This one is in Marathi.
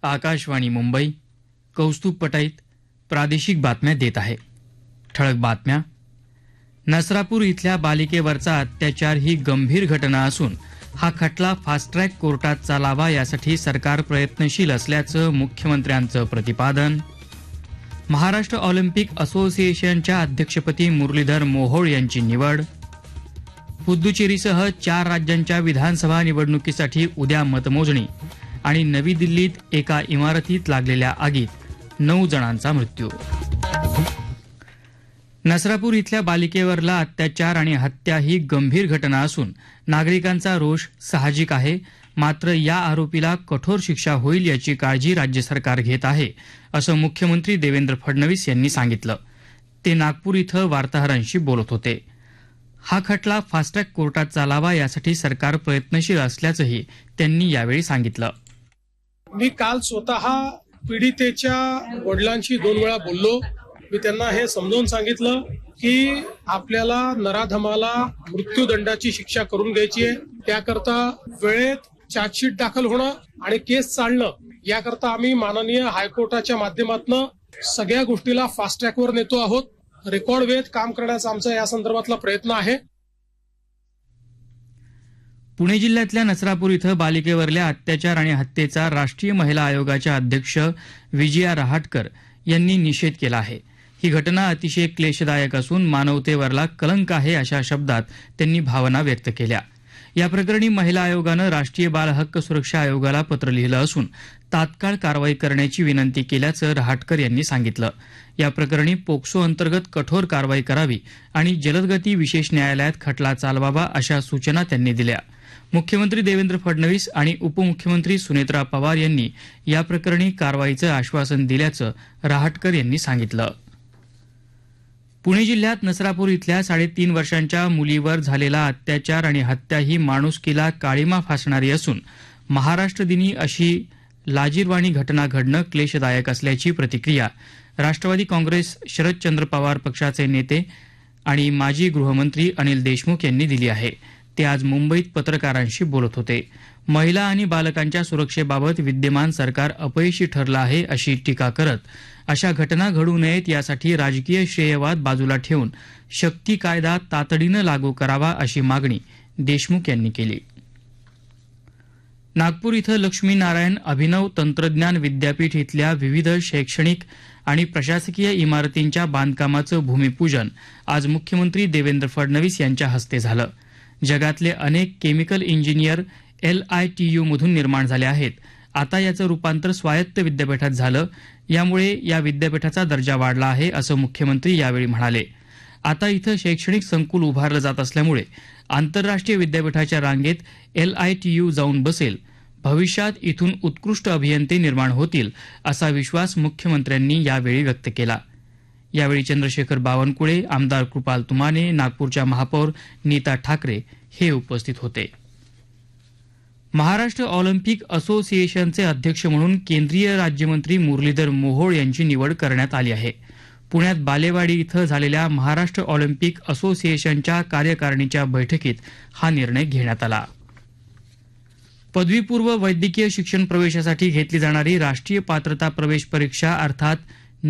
आकाशवाणी मुंबई. कौस्तुभ पटाईत प्रादेशिक बातम्या देत आहे. ठळक बातम्या. नसरापूर इथल्या बालिकेवरचा अत्याचार ही गंभीर घटना असून हा खटला फास्ट ट्रॅक कोर्टात चालावा यासाठी सरकार प्रयत्नशील असल्याचं मुख्यमंत्र्यांचं प्रतिपादन. महाराष्ट्र ऑलिम्पिक असोसिएशनच्या अध्यक्षपदी मुरलीधर मोहोळ यांची निवड. पुद्दुचेरीसह 4 राज्यांच्या विधानसभा निवडणुकीसाठी उद्या मतमोजणी आणि नवी दिल्लीत एका इमारतीत लागलेल्या आगीत 9 जणांचा मृत्यू. नसरापूर इथल्या बालिकेवरला अत्याचार आणि हत्या ही गंभीर घटना असून नागरिकांचा रोष साहजिक आहे. मात्र या आरोपीला कठोर शिक्षा होईल याची काळजी राज्य सरकार घेत आहे, असं मुख्यमंत्री देवेंद्र फडणवीस यांनी सांगितलं. ते नागपूर इथं वार्ताहरांशी बोलत होते. हा खटला फास्ट ट्रॅक कोर्टात चालावा यासाठी सरकार प्रयत्नशील असल्याचंही त्यांनी यावेळी सांगितलं. मी काल स्वतः पीडितेच्या वडिलांशी 2 वेळा बोललो. मी त्यांना हे समजावून सांगितलं की आपल्याला नराधमाला मृत्यूदंडाची शिक्षा करून घ्यायची आहे. त्याकरता वेळेत चार्जशीट दाखल होणं आणि केस चालणं याकरता आम्ही माननीय हायकोर्टाच्या माध्यमातून सगळ्या गोष्टीला फास्ट ट्रॅकवर नेतो आहोत. रेकॉर्ड वेळेत काम करण्याचा आमचा या संदर्भातला प्रयत्न आहे. पुणे जिल्ह्यातल्या नसरापूर इथं बालिकेवरल्या अत्याचार आणि हत्येचा राष्ट्रीय महिला आयोगाच्या अध्यक्ष विजया रहाटकर यांनी निषेध केला आहे. ही घटना अतिशय क्लेशदायक असून मानवतेवरला कलंक आहे अशा शब्दात त्यांनी भावना व्यक्त केल्या. या प्रकरणी महिला आयोगानं राष्ट्रीय बाल हक्क सुरक्षा आयोगाला पत्र लिहिलं असून तात्काळ कारवाई करण्याची विनंती केल्याचं रहाटकर यांनी सांगितलं. या प्रकरणी पोक्सो अंतर्गत कठोर कारवाई करावी आणि जलदगती विशेष न्यायालयात खटला चालवावा अशा सूचना त्यांनी दिल्या. मुख्यमंत्री देवेंद्र फडणवीस आणि उपमुख्यमंत्री सुनेत्रा पवार यांनी या प्रकरणी कारवाईचं आश्वासन दिल्याचं रहाटकर यांनी सांगितलं. पुणे जिल्ह्यात नसरापूर इथल्या 3.5 वर्षांच्या मुलीवर झालेला अत्याचार आणि हत्या ही माणुसकीला काळिमा फासणारी असून महाराष्ट्र दिनी अशी लाजिरवाणी घटना घडणं क्लेशदायक असल्याची प्रतिक्रिया राष्ट्रवादी काँग्रेस शरदचंद्र पवार पक्षाचे नेते आणि माजी गृहमंत्री अनिल देशमुख यांनी दिली आहे. ते आज मुंबईत पत्रकारांशी बोलत होते. महिला आणि बालकांच्या सुरक्षेबाबत विद्यमान सरकार अपयशी ठरलं आहे अशी टीका करत अशा घटना घडू नयेत यासाठी राजकीय श्रेयवाद बाजूला ठेवून शक्ती कायदा तातडीनं लागू करावा अशी मागणी देशमुख यांनी केली. नागपूर इथं लक्ष्मीनारायण अभिनव तंत्रज्ञान विद्यापीठ इथल्या विविध शैक्षणिक आणि प्रशासकीय इमारतींच्या बांधकामाचं भूमिपूजन आज मुख्यमंत्री देवेंद्र फडणवीस यांच्या हस्ते झालं. जगातले अनेक केमिकल इंजिनियर LITU मधून निर्माण झाले आहेत. आता याचं रूपांतर स्वायत्त विद्यापीठात झालं. यामुळे या विद्यापीठाचा दर्जा वाढला आहे असं मुख्यमंत्री यावेळी म्हणाले. आता इथं शैक्षणिक संकुल उभारलं जात असल्यामुळे आंतरराष्ट्रीय विद्यापीठाच्या रांगेत LITU जाऊन बसेल. भविष्यात इथून उत्कृष्ट अभियंते निर्माण होतील असा विश्वास मुख्यमंत्र्यांनी यावेळी व्यक्त केला. यावेळी चंद्रशेखर बावनकुळे, आमदार कृपाल तुमाने, नागपूरच्या महापौर नीता ठाकरे हे उपस्थित होते. महाराष्ट्र ऑलिम्पिक असोसिएशनचे अध्यक्ष म्हणून केंद्रीय राज्यमंत्री मुरलीधर मोहोळ यांची निवड करण्यात आली आहे. पुण्यात बालेवाडी इथं झालेल्या महाराष्ट्र ऑलिम्पिक असोसिएशनच्या कार्यकारिणीच्या बैठकीत हा निर्णय घेण्यात आला. पदवीपूर्व वैद्यकीय शिक्षण प्रवेशासाठी घेतली जाणारी राष्ट्रीय पात्रता प्रवेश परीक्षा अर्थात